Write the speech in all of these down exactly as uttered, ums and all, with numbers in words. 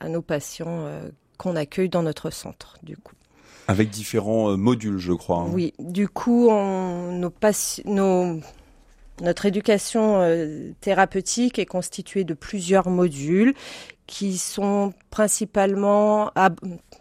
à nos patients euh, qu'on accueille dans notre centre, du coup. Avec différents euh, modules, je crois. Hein. Oui, du coup, on, nos patients... Nos... Notre éducation euh, thérapeutique est constituée de plusieurs modules qui sont principalement ab-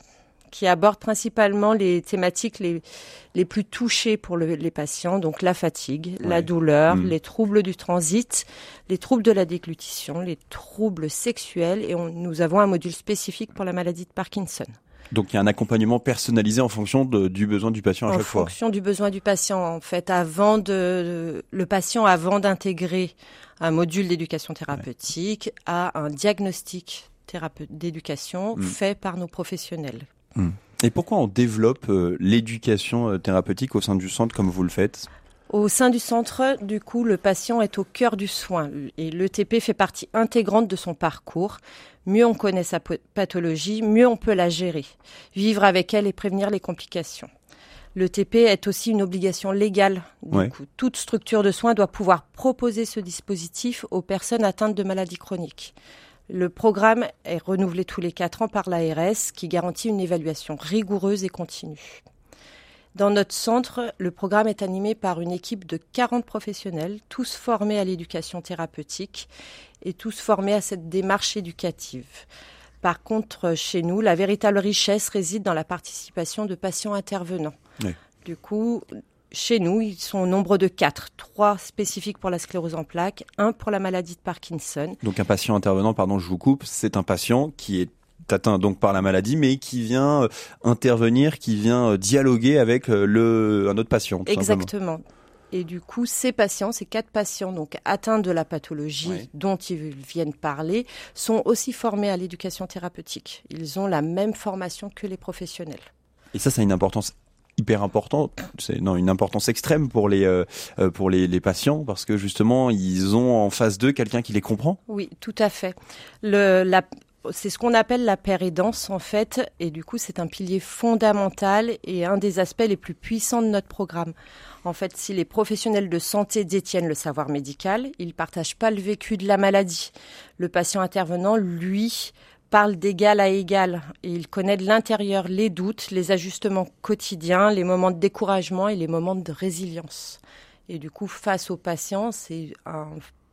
qui abordent principalement les thématiques les les plus touchées pour le, les patients, donc la fatigue, ouais. la douleur, mmh. les troubles du transit, les troubles de la déglutition, les troubles sexuels, et on, nous avons un module spécifique pour la maladie de Parkinson. Donc il y a un accompagnement personnalisé en fonction de, du besoin du patient à en chaque fois. En fonction du besoin du patient, en fait, avant de le patient avant d'intégrer un module d'éducation thérapeutique ouais. a un diagnostic thérape- d'éducation mmh. fait par nos professionnels. Mmh. Et pourquoi on développe euh, l'éducation euh, thérapeutique au sein du centre comme vous le faites ? Au sein du centre, du coup, le patient est au cœur du soin et l'E T P fait partie intégrante de son parcours. Mieux on connaît sa pathologie, mieux on peut la gérer, vivre avec elle et prévenir les complications. L'E T P est aussi une obligation légale. Du ouais. coup, toute structure de soins doit pouvoir proposer ce dispositif aux personnes atteintes de maladies chroniques. Le programme est renouvelé tous les quatre ans par l'A R S qui garantit une évaluation rigoureuse et continue. Dans notre centre, le programme est animé par une équipe de quarante professionnels, tous formés à l'éducation thérapeutique et tous formés à cette démarche éducative. Par contre, chez nous, la véritable richesse réside dans la participation de patients intervenants. Oui. Du coup, chez nous, ils sont au nombre de quatre. Trois spécifiques pour la sclérose en plaques, un pour la maladie de Parkinson. Donc un patient intervenant, pardon, je vous coupe, c'est un patient qui est atteint donc par la maladie, mais qui vient euh, intervenir, qui vient euh, dialoguer avec euh, le, un autre patient. Tout Exactement. Simplement. Et du coup, ces patients, ces quatre patients donc atteints de la pathologie oui. dont ils viennent parler, sont aussi formés à l'éducation thérapeutique. Ils ont la même formation que les professionnels. Et ça, ça a une importance hyper importante, c'est non une importance extrême pour les euh, pour les, les patients parce que justement ils ont en face d'eux quelqu'un qui les comprend. Oui, tout à fait. Le la C'est ce qu'on appelle la pérédance en fait, et du coup c'est un pilier fondamental et un des aspects les plus puissants de notre programme. En fait, si les professionnels de santé détiennent le savoir médical, ils ne partagent pas le vécu de la maladie. Le patient intervenant, lui, parle d'égal à égal et il connaît de l'intérieur les doutes, les ajustements quotidiens, les moments de découragement et les moments de résilience. Et du coup, face aux patients, c'est un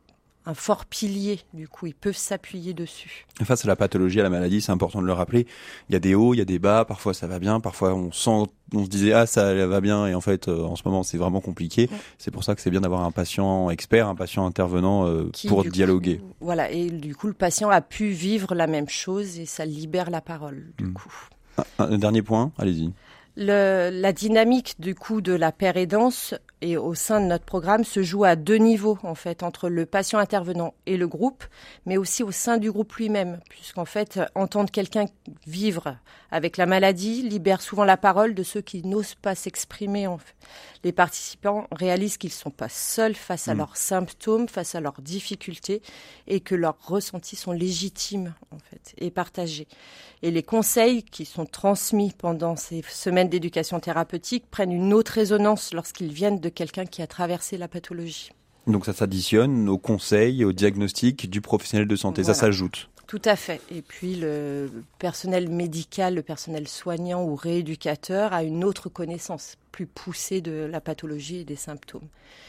un fort pilier, du coup, ils peuvent s'appuyer dessus. Face à la pathologie, à la maladie, c'est important de le rappeler, il y a des hauts, il y a des bas, parfois ça va bien, parfois on sent, on se disait « ah, ça va bien » et en fait, euh, en ce moment, c'est vraiment compliqué. Ouais. C'est pour ça que c'est bien d'avoir un patient expert, un patient intervenant euh, Qui, pour dialoguer. Coup, voilà, et du coup, le patient a pu vivre la même chose et ça libère la parole, du mmh. coup. Un, un dernier point, allez-y. Le, la dynamique du coup de la pérédance et au sein de notre programme se joue à deux niveaux en fait, entre le patient intervenant et le groupe, mais aussi au sein du groupe lui-même, puisqu'en fait entendre quelqu'un vivre avec la maladie libère souvent la parole de ceux qui n'osent pas s'exprimer. En fait. Les participants réalisent qu'ils ne sont pas seuls face à mmh. leurs symptômes, face à leurs difficultés, et que leurs ressentis sont légitimes en fait et partagés. Et les conseils qui sont transmis pendant ces semaines d'éducation thérapeutique prennent une autre résonance lorsqu'ils viennent de quelqu'un qui a traversé la pathologie. Donc ça s'additionne aux conseils, aux diagnostics du professionnel de santé, voilà. Ça s'ajoute. Tout à fait. Et puis le personnel médical, le personnel soignant ou rééducateur a une autre connaissance plus poussée de la pathologie et des symptômes.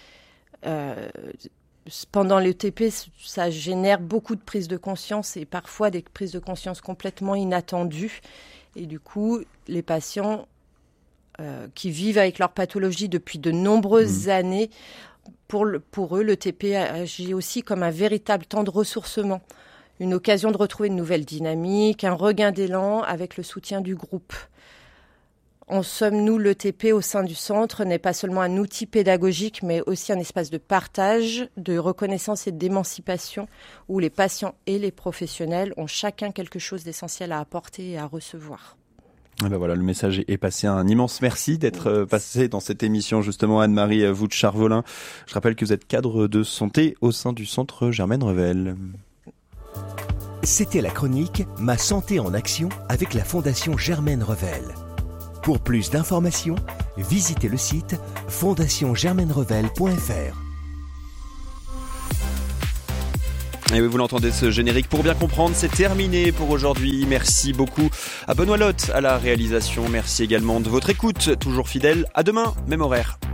Euh, Pendant l'E T P, ça génère beaucoup de prises de conscience et parfois des prises de conscience complètement inattendues. Et du coup, les patients euh, qui vivent avec leur pathologie depuis de nombreuses mmh. années, pour, le, pour eux, l'E T P agit aussi comme un véritable temps de ressourcement, une occasion de retrouver une nouvelle dynamique, un regain d'élan avec le soutien du groupe. En somme, nous, l'E T P au sein du centre n'est pas seulement un outil pédagogique, mais aussi un espace de partage, de reconnaissance et d'émancipation, où les patients et les professionnels ont chacun quelque chose d'essentiel à apporter et à recevoir. Et ben voilà, le message est passé. Un immense merci d'être oui. passé dans cette émission, justement, Anne-Marie Vouch-Charvolin. Je rappelle que vous êtes cadre de santé au sein du centre Germaine Revel. C'était la chronique « Ma santé en action » avec la Fondation Germaine Revel. Pour plus d'informations, visitez le site fondation germaine revel point f r. Et oui, vous l'entendez, ce générique pour bien comprendre, c'est terminé pour aujourd'hui. Merci beaucoup à Benoît Lotte à la réalisation. Merci également de votre écoute, toujours fidèle. À demain, même horaire.